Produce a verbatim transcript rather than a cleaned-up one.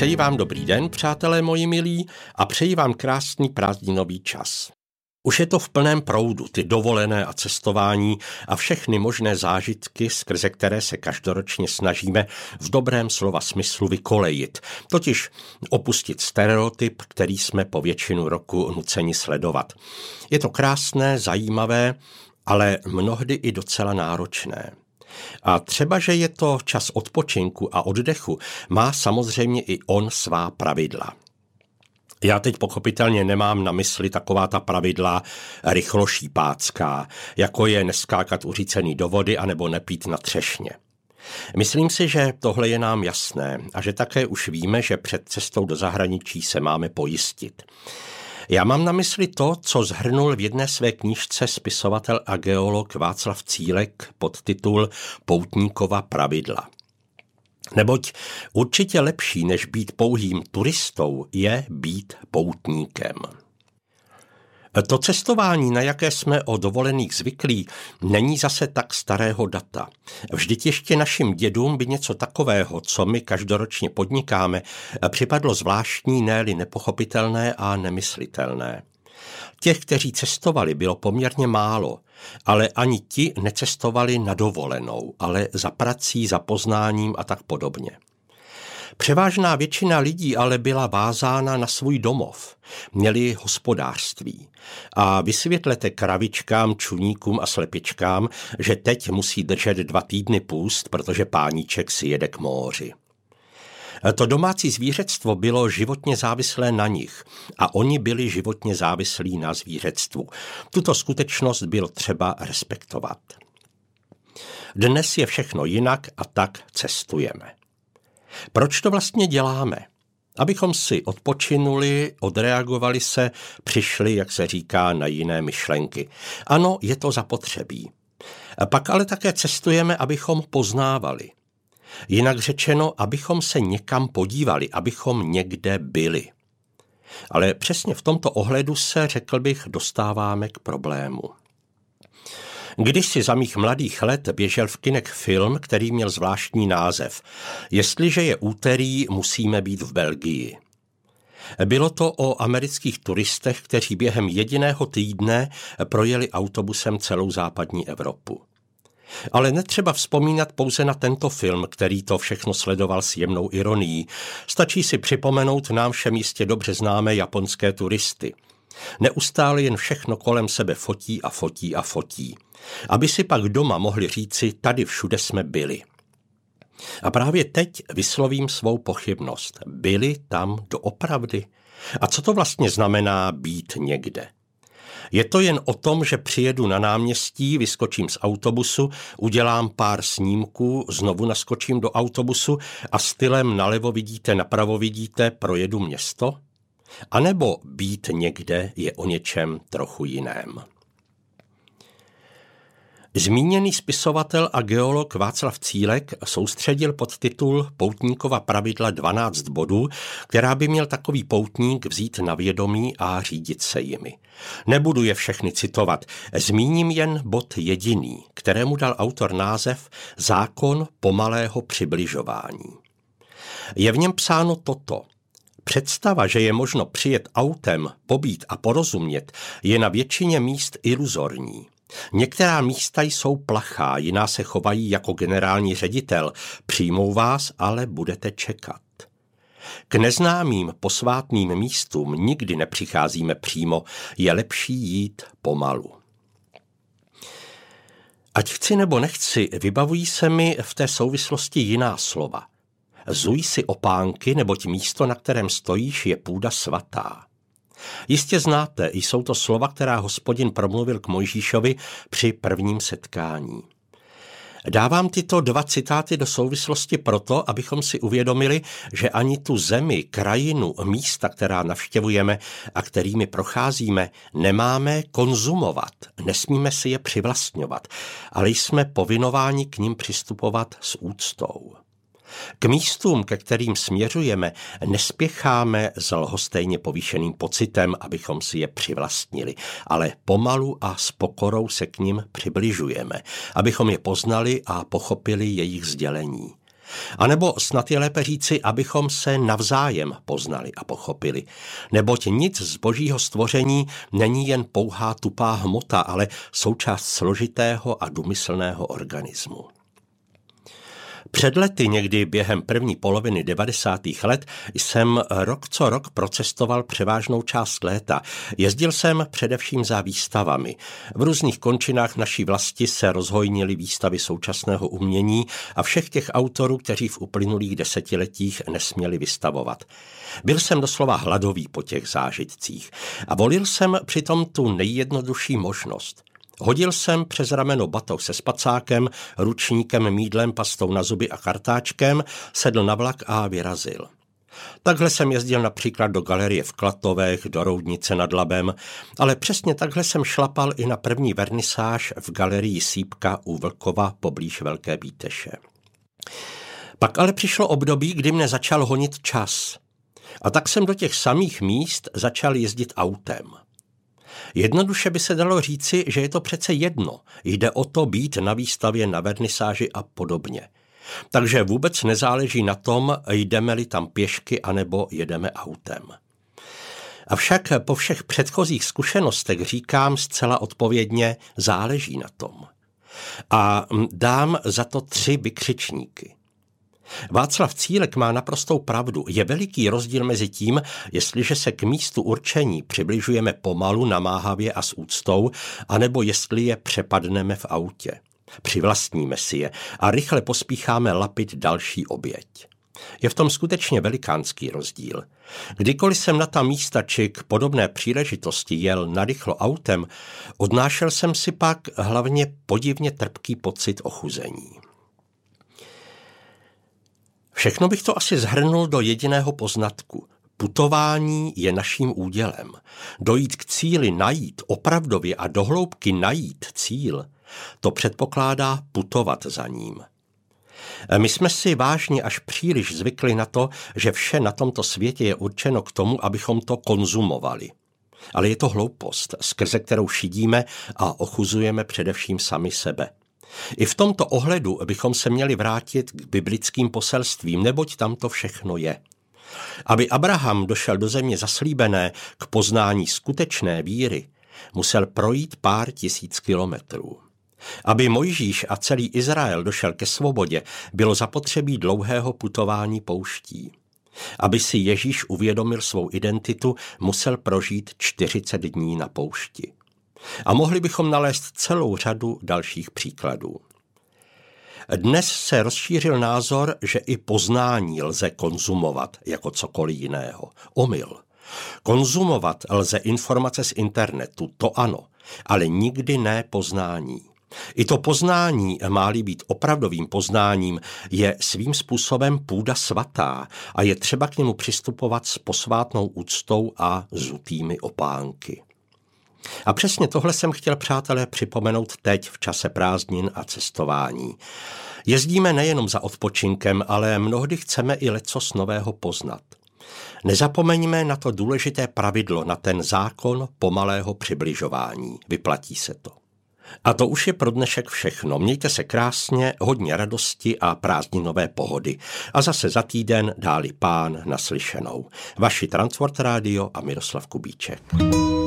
Přeji vám dobrý den, přátelé moji milí, a přeji vám krásný prázdninový čas. Už je to v plném proudu, ty dovolené a cestování a všechny možné zážitky, skrze které se každoročně snažíme v dobrém slova smyslu vykolejit, totiž opustit stereotyp, který jsme po většinu roku nuceni sledovat. Je to krásné, zajímavé, ale mnohdy i docela náročné. A třeba, že je to čas odpočinku a oddechu, má samozřejmě i on svá pravidla. Já teď pochopitelně nemám na mysli taková ta pravidla rychlošípácká, jako je neskákat uřícený do vody anebo nepít na třešně. Myslím si, že tohle je nám jasné a že také už víme, že před cestou do zahraničí se máme pojistit. Já mám na mysli to, co shrnul v jedné své knížce spisovatel a geolog Václav Cílek pod titul Poutníkova pravidla. Neboť určitě lepší, než být pouhým turistou, je být poutníkem. To cestování, na jaké jsme o dovolených zvyklí, není zase tak starého data. Vždyť ještě našim dědům by něco takového, co my každoročně podnikáme, připadlo zvláštní, ne-li nepochopitelné a nemyslitelné. Těch, kteří cestovali, bylo poměrně málo, ale ani ti necestovali na dovolenou, ale za prací, za poznáním a tak podobně. Převážná většina lidí ale byla vázána na svůj domov, měli hospodářství. A vysvětlete kravičkám, čuníkům a slepičkám, že teď musí držet dva týdny půst, protože páníček si jede k moři. To domácí zvířectvo bylo životně závislé na nich a oni byli životně závislí na zvířectvu. Tuto skutečnost bylo třeba respektovat. Dnes je všechno jinak a tak cestujeme. Proč to vlastně děláme? Abychom si odpočinuli, odreagovali se, přišli, jak se říká, na jiné myšlenky. Ano, je to zapotřebí. Pak ale také cestujeme, abychom poznávali. Jinak řečeno, abychom se někam podívali, abychom někde byli. Ale přesně v tomto ohledu se, řekl bych, dostáváme k problému. Když si za mých mladých let běžel v kinech film, který měl zvláštní název Jestliže je úterý, musíme být v Belgii. Bylo to o amerických turistech, kteří během jediného týdne projeli autobusem celou západní Evropu. Ale netřeba vzpomínat pouze na tento film, který to všechno sledoval s jemnou ironií. Stačí si připomenout nám všem jistě dobře známé japonské turisty. Neustále jen všechno kolem sebe fotí a fotí a fotí. Aby si pak doma mohli říci, tady všude jsme byli. A právě teď vyslovím svou pochybnost. Byli tam doopravdy? A co to vlastně znamená být někde? Je to jen o tom, že přijedu na náměstí, vyskočím z autobusu, udělám pár snímků, znovu naskočím do autobusu a stylem nalevo vidíte, napravo vidíte, projedu město? A nebo být někde je o něčem trochu jiném? Zmíněný spisovatel a geolog Václav Cílek soustředil pod titul Poutníkova pravidla dvanáct bodů, která by měl takový poutník vzít na vědomí a řídit se jimi. Nebudu je všechny citovat, zmíním jen bod jediný, kterému dal autor název Zákon pomalého přibližování. Je v něm psáno toto. Představa, že je možno přijet autem, pobít a porozumět, je na většině míst iluzorní. Některá místa jsou plachá, jiná se chovají jako generální ředitel. Přijmou vás, ale budete čekat. K neznámým posvátným místům nikdy nepřicházíme přímo, je lepší jít pomalu. Ať chci nebo nechci, vybavují se mi v té souvislosti jiná slova. Zuj si opánky, neboť místo, na kterém stojíš, je půda svatá. Jistě znáte, jsou to slova, která Hospodin promluvil k Mojžíšovi při prvním setkání. Dávám tyto dva citáty do souvislosti proto, abychom si uvědomili, že ani tu zemi, krajinu, místa, která navštěvujeme a kterými procházíme, nemáme konzumovat, nesmíme si je přivlastňovat, ale jsme povinováni k nim přistupovat s úctou. K místům, ke kterým směřujeme, nespěcháme s lhostejně povýšeným pocitem, abychom si je přivlastnili, ale pomalu a s pokorou se k nim přibližujeme, abychom je poznali a pochopili jejich sdělení. A nebo snad je lépe říci, abychom se navzájem poznali a pochopili. Neboť nic z božího stvoření není jen pouhá tupá hmota, ale součást složitého a důmyslného organismu. Před lety, někdy během první poloviny devadesátých let, jsem rok co rok procestoval převážnou část léta. Jezdil jsem především za výstavami. V různých končinách naší vlasti se rozhojnily výstavy současného umění a všech těch autorů, kteří v uplynulých desetiletích nesměli vystavovat. Byl jsem doslova hladový po těch zážitcích a volil jsem přitom tu nejjednodušší možnost. Hodil jsem přes rameno batoh se spacákem, ručníkem, mýdlem, pastou na zuby a kartáčkem, sedl na vlak a vyrazil. Takhle jsem jezdil například do galerie v Klatovech, do Roudnice nad Labem, ale přesně takhle jsem šlapal i na první vernisáž v galerii Sýpka u Vlkova poblíž Velké Bíteše. Pak ale přišlo období, kdy mne začal honit čas. A tak jsem do těch samých míst začal jezdit autem. Jednoduše by se dalo říci, že je to přece jedno. Jde o to být na výstavě, na vernisáži a podobně. Takže vůbec nezáleží na tom, jdeme-li tam pěšky anebo jedeme autem. Avšak po všech předchozích zkušenostech říkám zcela odpovědně, záleží na tom. A dám za to tři vykřičníky. Václav Cílek má naprostou pravdu. Je veliký rozdíl mezi tím, jestliže se k místu určení přibližujeme pomalu, namáhavě a s úctou, anebo jestli je přepadneme v autě. Přivlastníme si je a rychle pospícháme lapit další oběť. Je v tom skutečně velikánský rozdíl. Kdykoliv jsem na ta místa či k podobné příležitosti jel narychlo autem, odnášel jsem si pak hlavně podivně trpký pocit ochuzení. Všechno bych to asi shrnul do jediného poznatku. Putování je naším údělem. Dojít k cíli, najít, opravdově a dohloubky najít cíl, to předpokládá putovat za ním. My jsme si vážně až příliš zvykli na to, že vše na tomto světě je určeno k tomu, abychom to konzumovali. Ale je to hloupost, skrze kterou šidíme a ochuzujeme především sami sebe. I v tomto ohledu bychom se měli vrátit k biblickým poselstvím, neboť tam to všechno je. Aby Abraham došel do země zaslíbené k poznání skutečné víry, musel projít pár tisíc kilometrů. Aby Mojžíš a celý Izrael došel ke svobodě, bylo zapotřebí dlouhého putování pouští. Aby si Ježíš uvědomil svou identitu, musel prožít čtyřicet dní na poušti. A mohli bychom nalézt celou řadu dalších příkladů. Dnes se rozšířil názor, že i poznání lze konzumovat jako cokoliv jiného. Omyl. Konzumovat lze informace z internetu, to ano, ale nikdy ne poznání. I to poznání, má-li být opravdovým poznáním, je svým způsobem půda svatá a je třeba k němu přistupovat s posvátnou úctou a zutými opánky. A přesně tohle jsem chtěl, přátelé, připomenout teď v čase prázdnin a cestování. Jezdíme nejenom za odpočinkem, ale mnohdy chceme i lecos nového poznat. Nezapomeňme na to důležité pravidlo, na ten zákon pomalého přibližování. Vyplatí se to. A to už je pro dnešek všechno. Mějte se krásně, hodně radosti a prázdninové pohody. A zase za týden dáli Pán naslyšenou. Vaši Transworld Radio a Miroslav Kubíček.